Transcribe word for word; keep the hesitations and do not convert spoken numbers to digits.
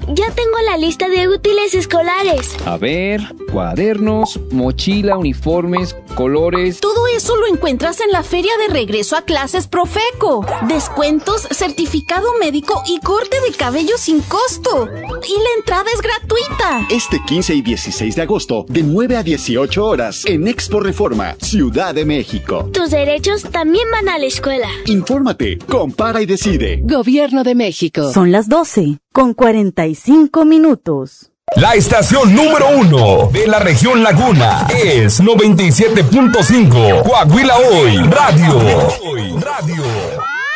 Ya tengo la lista de útiles escolares. A ver, cuadernos, mochila, uniformes, colores. Todo eso lo encuentras en la feria de regreso a clases Profeco. Descuentos, certificado médico y corte de cabello sin costo. Y la entrada es gratuita. Este quince y dieciséis de agosto, de nueve a dieciocho horas, en Expo Reforma, Ciudad de México. Tus derechos también van a la escuela. Infórmate, compara y decide. Gobierno de México. Son las doce con cuarenta y cinco minutos. La estación número uno de la región Laguna es noventa y siete punto cinco Coahuila Hoy Radio. Radio.